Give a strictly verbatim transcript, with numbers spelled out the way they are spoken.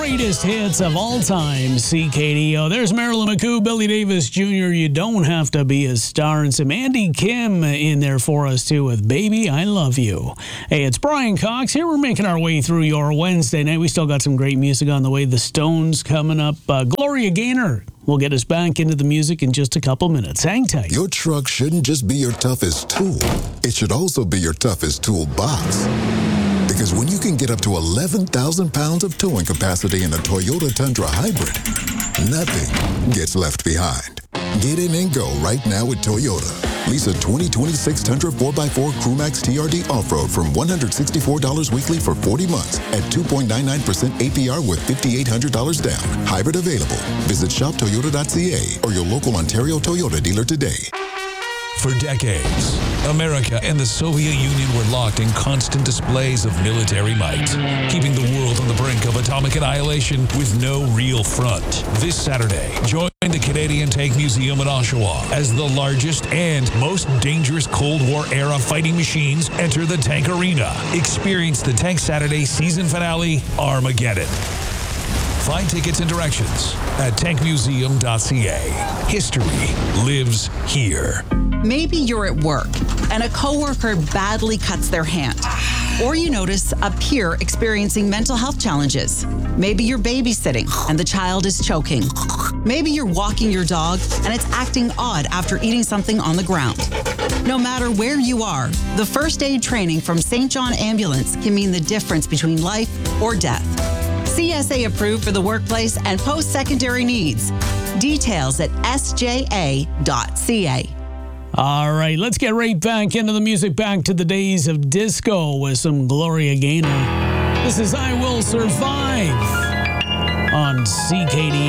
greatest hits of all time, C K D O. There's Marilyn McCoo, Billy Davis Junior You don't have to be a star, and some Andy Kim in there for us, too, with Baby, I Love You. Hey, it's Brian Cox here. We're making our way through your Wednesday night. We still got some great music on the way. The Stones coming up. Uh, Gloria Gaynor will get us back into the music in just a couple minutes. Hang tight. Your truck shouldn't just be your toughest tool. It should also be your toughest toolbox. Because when you can get up to eleven thousand pounds of towing capacity in a Toyota Tundra Hybrid, nothing gets left behind. Get in and go right now at Toyota. Lease a twenty twenty-six Tundra four by four Crewmax T R D Off-Road from one hundred sixty-four dollars weekly for forty months at two point nine nine percent A P R with five thousand eight hundred dollars down. Hybrid available. Visit shop toyota dot c a or your local Ontario Toyota dealer today. For decades, America and the Soviet Union were locked in constant displays of military might, keeping the world on the brink of atomic annihilation with no real front. This Saturday, join the Canadian Tank Museum in Oshawa as the largest and most dangerous Cold War-era fighting machines enter the tank arena. Experience the Tank Saturday season finale, Armageddon. Find tickets and directions at tank museum dot c a. History lives here. Maybe you're at work and a coworker badly cuts their hand. Or you notice a peer experiencing mental health challenges. Maybe you're babysitting and the child is choking. Maybe you're walking your dog and it's acting odd after eating something on the ground. No matter where you are, the first aid training from Saint John Ambulance can mean the difference between life or death. C S A approved for the workplace and post-secondary needs. Details at s j a dot c a. All right, let's get right back into the music, back to the days of disco with some Gloria Gaynor. This is I Will Survive on C K D.